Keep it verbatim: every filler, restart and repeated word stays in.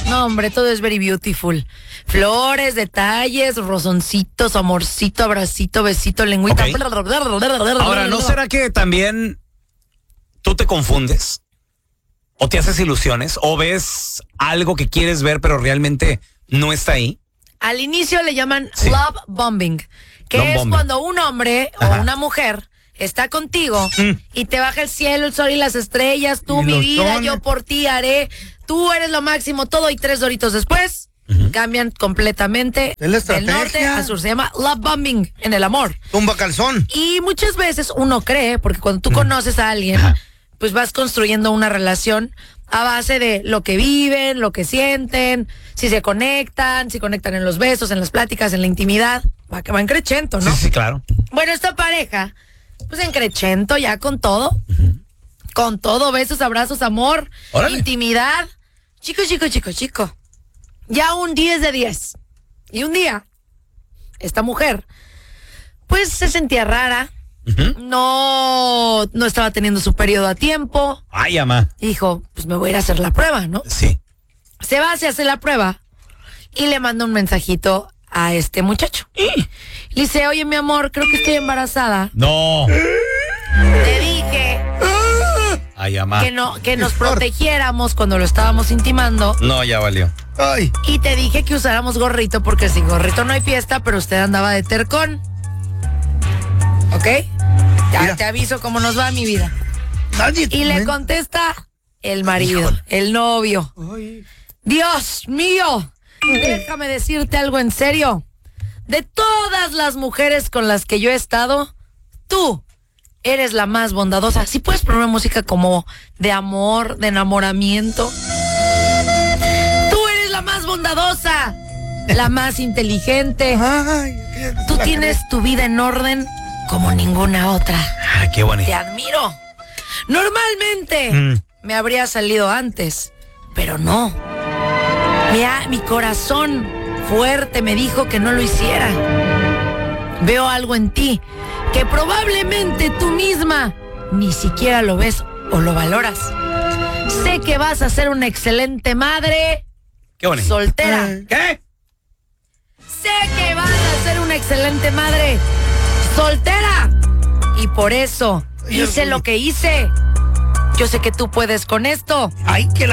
No, hombre, todo es very beautiful. Flores, detalles, rozoncitos, amorcito, abracito, besito, lengüita. Okay. Ahora, ¿no será que también tú te confundes? ¿O te haces ilusiones? ¿O ves algo que quieres ver pero realmente no está ahí? Al inicio le llaman Sí. love bombing, que Love es bombing. cuando un hombre Ajá. o una mujer está contigo Mm. y te baja el cielo, el sol y las estrellas. Tú, Y mi los vida, dones. yo por ti haré. Tú eres lo máximo, todo. Y tres doritos después cambian completamente Es la del norte estrategia. a sur. Se llama love bombing en el amor. Tumba calzón. Y muchas veces uno cree, porque cuando tú conoces a alguien, Ajá. pues vas construyendo una relación a base de lo que viven, lo que sienten, si se conectan, si conectan en los besos, en las pláticas, en la intimidad. Va, van crechento, ¿no? Sí, sí, claro. Bueno, esta pareja, pues en crechento ya con todo. Con todo, besos, abrazos, amor, Órale. intimidad. Chico, chico, chico, chico. Ya un diez de diez. Y un día, esta mujer, pues se sentía rara. Ujú. No, no estaba teniendo su periodo a tiempo. Ay, ama. Y dijo, pues me voy a ir a hacer la prueba, ¿no? Sí. Se va, se hace la prueba y le manda un mensajito a este muchacho. Le dice, oye, mi amor, creo que estoy embarazada. No. Te dije Ay, ama. que no, que nos protegiéramos cuando lo estábamos intimando. No, ya valió. Ay. Y te dije que usáramos gorrito porque sin gorrito no hay fiesta, pero usted andaba de tercón. ¿Ok? Ya Mira. te aviso cómo nos va, mi vida. Nadie. Y le contesta el marido, el novio. Ay. Dios mío, déjame decirte algo en serio. De todas las mujeres con las que yo he estado, tú eres la más bondadosa. Si puedes poner música como de amor, de enamoramiento. Tú eres la más bondadosa, la más inteligente. Ay. qué- Tú la tienes tu vida en orden como ninguna otra. Ay, qué bonito. Te admiro. Normalmente Mm. me habría salido antes, pero no. Mi, a- mi corazón fuerte me dijo que no lo hiciera. Veo algo en ti que probablemente tú misma ni siquiera lo ves o lo valoras. Sé que vas a ser una excelente madre Qué bonito. soltera. Ay. ¿Qué? Sé que vas a ser una excelente madre soltera. Y por eso hice lo que hice. Yo sé que tú puedes con esto. Ay, que la